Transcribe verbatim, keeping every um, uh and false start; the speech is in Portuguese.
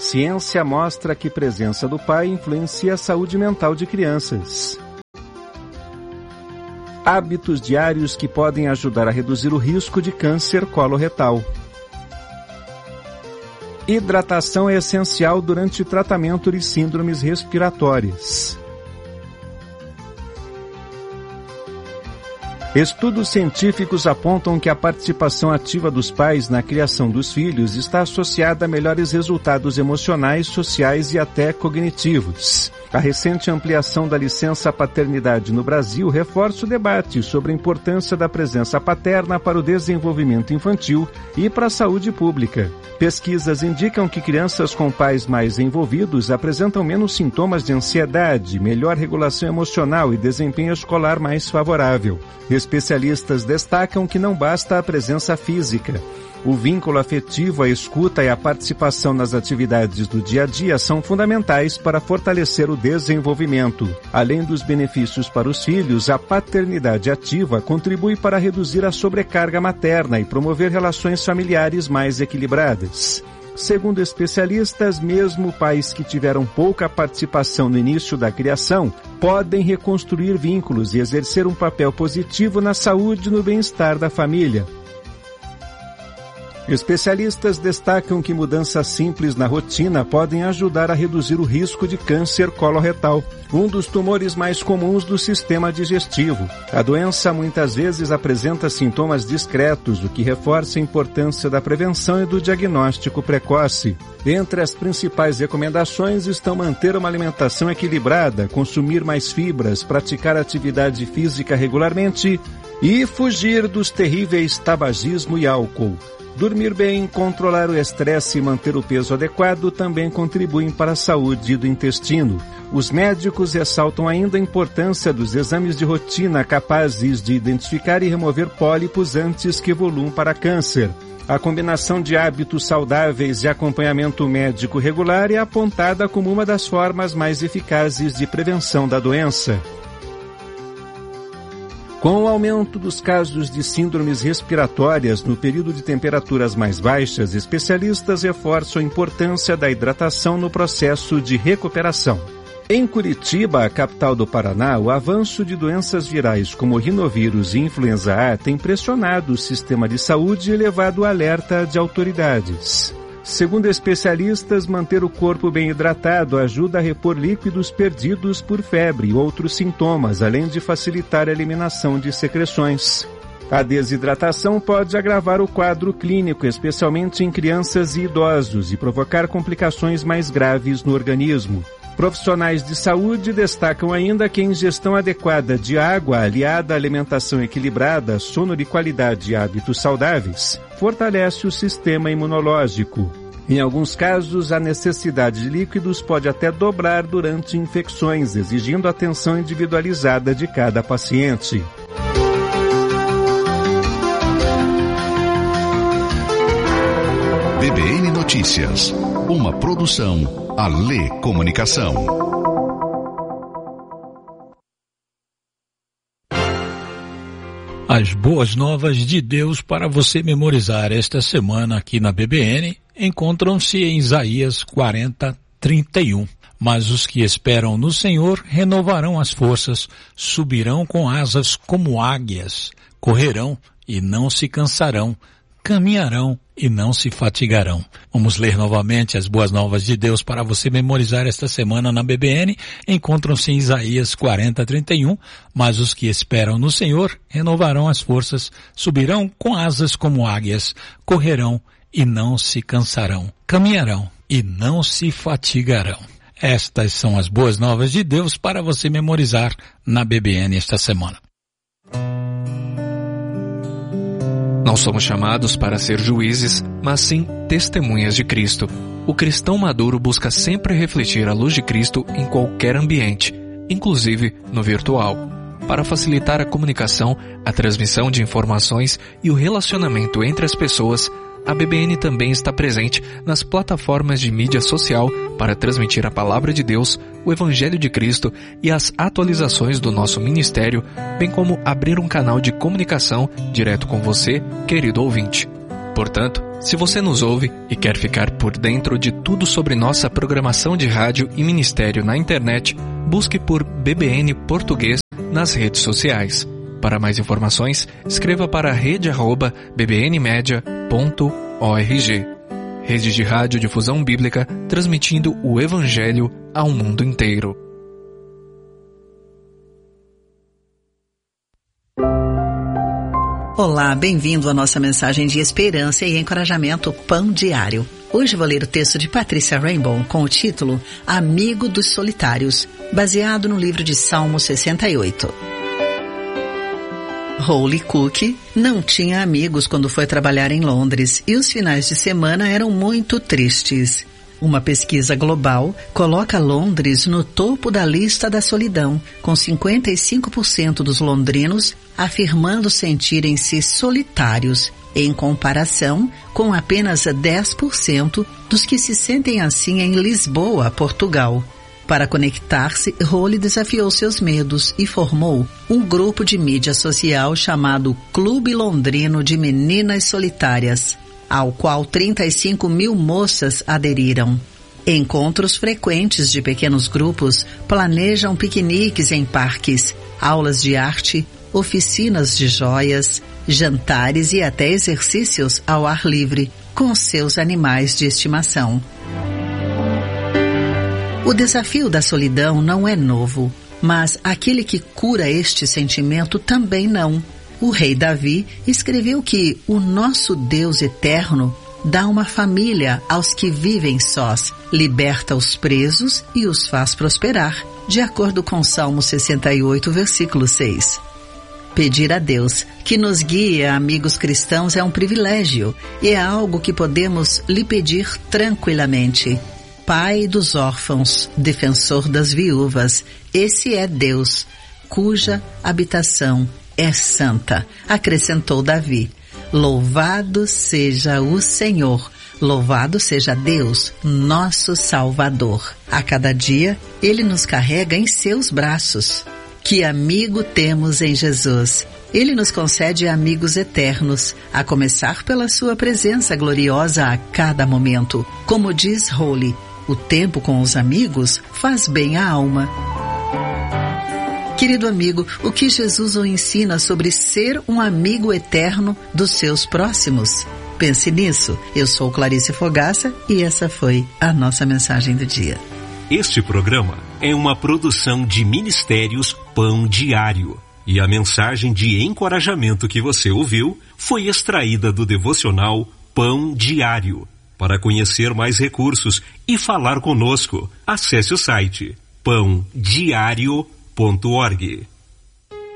Ciência mostra que a presença do pai influencia a saúde mental de crianças. Hábitos diários que podem ajudar a reduzir o risco de câncer coloretal. Hidratação é essencial durante o tratamento de síndromes respiratórias. Estudos científicos apontam que a participação ativa dos pais na criação dos filhos está associada a melhores resultados emocionais, sociais e até cognitivos. A recente ampliação da licença paternidade no Brasil reforça o debate sobre a importância da presença paterna para o desenvolvimento infantil e para a saúde pública. Pesquisas indicam que crianças com pais mais envolvidos apresentam menos sintomas de ansiedade, melhor regulação emocional e desempenho escolar mais favorável. Especialistas destacam que não basta a presença física. O vínculo afetivo, a escuta e a participação nas atividades do dia a dia são fundamentais para fortalecer o desenvolvimento. Além dos benefícios para os filhos, a paternidade ativa contribui para reduzir a sobrecarga materna e promover relações familiares mais equilibradas. Segundo especialistas, mesmo pais que tiveram pouca participação no início da criação podem reconstruir vínculos e exercer um papel positivo na saúde e no bem-estar da família. Especialistas destacam que mudanças simples na rotina podem ajudar a reduzir o risco de câncer coloretal, um dos tumores mais comuns do sistema digestivo. A doença muitas vezes apresenta sintomas discretos, o que reforça a importância da prevenção e do diagnóstico precoce. Entre as principais recomendações estão manter uma alimentação equilibrada, consumir mais fibras, praticar atividade física regularmente e fugir dos terríveis tabagismo e álcool. Dormir bem, controlar o estresse e manter o peso adequado também contribuem para a saúde do intestino. Os médicos ressaltam ainda a importância dos exames de rotina capazes de identificar e remover pólipos antes que evoluam para câncer. A combinação de hábitos saudáveis e acompanhamento médico regular é apontada como uma das formas mais eficazes de prevenção da doença. Com o aumento dos casos de síndromes respiratórias no período de temperaturas mais baixas, especialistas reforçam a importância da hidratação no processo de recuperação. Em Curitiba, a capital do Paraná, o avanço de doenças virais como rinovírus e influenza A tem pressionado o sistema de saúde e levado ao alerta de autoridades. Segundo especialistas, manter o corpo bem hidratado ajuda a repor líquidos perdidos por febre e outros sintomas, além de facilitar a eliminação de secreções. A desidratação pode agravar o quadro clínico, especialmente em crianças e idosos, e provocar complicações mais graves no organismo. Profissionais de saúde destacam ainda que a ingestão adequada de água, aliada à alimentação equilibrada, sono de qualidade e hábitos saudáveis, fortalece o sistema imunológico. Em alguns casos, a necessidade de líquidos pode até dobrar durante infecções, exigindo atenção individualizada de cada paciente. B B N Notícias, uma produção Alê Comunicação. As boas novas de Deus para você memorizar esta semana aqui na B B N encontram-se em Isaías quarenta, trinta e um. Mas os que esperam no Senhor renovarão as forças, subirão com asas como águias, correrão e não se cansarão, caminharão e não se fatigarão. Vamos ler novamente as boas novas de Deus para você memorizar esta semana na B B N. Encontram-se em Isaías quarenta, trinta e um. Mas os que esperam no Senhor renovarão as forças, subirão com asas como águias, correrão e não se cansarão, caminharão e não se fatigarão. Estas são as boas novas de Deus para você memorizar na B B N esta semana. Não somos chamados para ser juízes, mas sim testemunhas de Cristo. O cristão maduro busca sempre refletir a luz de Cristo em qualquer ambiente, inclusive no virtual. Para facilitar a comunicação, a transmissão de informações e o relacionamento entre as pessoas, a B B N também está presente nas plataformas de mídia social para transmitir a palavra de Deus, o Evangelho de Cristo e as atualizações do nosso ministério, bem como abrir um canal de comunicação direto com você, querido ouvinte. Portanto, Se você nos ouve e quer ficar por dentro de tudo sobre nossa programação de rádio e ministério na internet, busque por B B N Português nas redes sociais. Para mais informações, escreva para rede arroba b b n media ponto org. Rede de Rádio Difusão Bíblica, transmitindo o Evangelho ao mundo inteiro. Olá, bem-vindo à nossa mensagem de esperança e encorajamento Pão Diário. Hoje vou ler o texto de Patrícia Rainbow com o título Amigo dos Solitários, baseado no livro de Salmo sessenta e oito. Holly Cook não tinha amigos quando foi trabalhar em Londres e os finais de semana eram muito tristes. Uma pesquisa global coloca Londres no topo da lista da solidão, com cinquenta e cinco por cento dos londrinos afirmando sentirem-se solitários, em comparação com apenas dez por cento dos que se sentem assim em Lisboa, Portugal. Para conectar-se, Holly desafiou seus medos e formou um grupo de mídia social chamado Clube Londrino de Meninas Solitárias, ao qual trinta e cinco mil moças aderiram. Encontros frequentes de pequenos grupos planejam piqueniques em parques, aulas de arte, oficinas de joias, jantares e até exercícios ao ar livre com seus animais de estimação. O desafio da solidão não é novo, mas aquele que cura este sentimento também não. O rei Davi escreveu que o nosso Deus eterno dá uma família aos que vivem sós, liberta os presos e os faz prosperar, de acordo com Salmo sessenta e oito, versículo seis. Pedir a Deus que nos guie a amigos cristãos é um privilégio e é algo que podemos lhe pedir tranquilamente. Pai dos órfãos, defensor das viúvas, esse é Deus, cuja habitação é santa, acrescentou Davi. Louvado seja o Senhor, louvado seja Deus, nosso Salvador. A cada dia, Ele nos carrega em seus braços. Que amigo temos em Jesus! Ele nos concede amigos eternos, a começar pela sua presença gloriosa a cada momento. Como diz Holly, o tempo com os amigos faz bem à alma. Querido amigo, o que Jesus o ensina sobre ser um amigo eterno dos seus próximos? Pense nisso. Eu sou Clarice Fogaça e essa foi a nossa mensagem do dia. Este programa é uma produção de Ministérios Pão Diário. E a mensagem de encorajamento que você ouviu foi extraída do devocional Pão Diário. Para conhecer mais recursos e falar conosco, acesse o site pão diário ponto org.